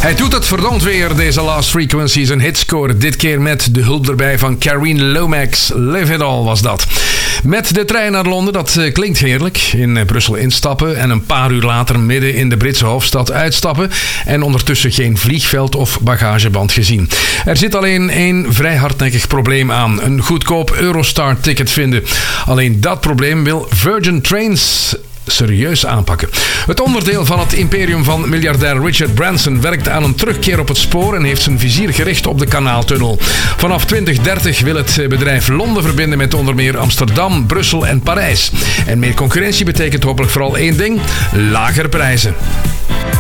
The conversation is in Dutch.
Hij doet het verdomd weer, deze Lost Frequencies. Een hitscore, dit keer met de hulp erbij van Carine Lomax. Live It All was dat. Met de trein naar Londen, dat klinkt heerlijk. In Brussel instappen en een paar uur later midden in de Britse hoofdstad uitstappen. En ondertussen geen vliegveld of bagageband gezien. Er zit alleen één vrij hardnekkig probleem aan. Een goedkoop Eurostar-ticket vinden. Alleen dat probleem wil Virgin Trains serieus aanpakken. Het onderdeel van het imperium van miljardair Richard Branson werkt aan een terugkeer op het spoor en heeft zijn vizier gericht op de Kanaaltunnel. Vanaf 2030 wil het bedrijf Londen verbinden met onder meer Amsterdam, Brussel en Parijs. En meer concurrentie betekent hopelijk vooral één ding: lagere prijzen.